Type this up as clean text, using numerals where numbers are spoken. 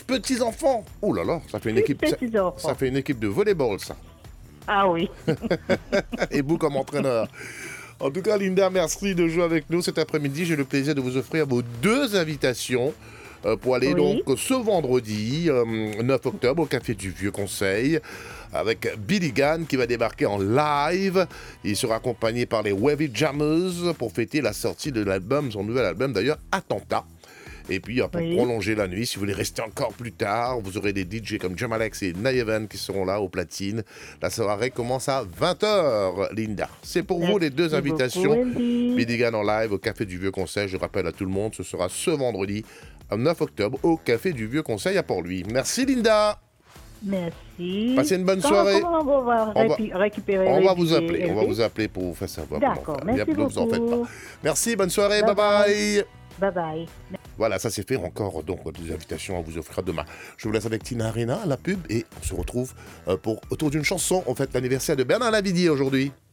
petits-enfants. Oh là là, ça fait une équipe, ça fait une équipe de volleyball, ça. Ah oui. Et vous comme entraîneur. En tout cas, Linda, merci de jouer avec nous cet après-midi. J'ai le plaisir de vous offrir vos 2 invitations pour aller donc ce vendredi 9 octobre au Café du Vieux Conseil avec Billy Gunn qui va débarquer en live. Il sera accompagné par les Wavy Jammers pour fêter la sortie de l'album, son nouvel album d'ailleurs, Attentat. Et puis, pour prolonger la nuit, si vous voulez rester encore plus tard, vous aurez des DJ comme Jamalex et Nayevan qui seront là au platine. La soirée commence à 20h, Linda. C'est pour vous les 2 invitations. Billy Gunn en live au Café du Vieux Conseil. Je rappelle à tout le monde, ce sera ce vendredi, 9 octobre, au Café du Vieux Conseil à Port-Louis. Merci, Linda. Merci. Passez une bonne soirée. Comment on va récupérer On va vous appeler. On va vous appeler pour vous faire savoir. D'accord, merci beaucoup. Vous en faites pas. Merci, bonne soirée. Bye bye. Bye bye. Voilà, ça c'est fait. Encore donc des invitations à vous offrir demain. Je vous laisse avec Tina Arena, la pub, et on se retrouve autour d'une chanson. On fête l'anniversaire de Bernard Lavilliers aujourd'hui.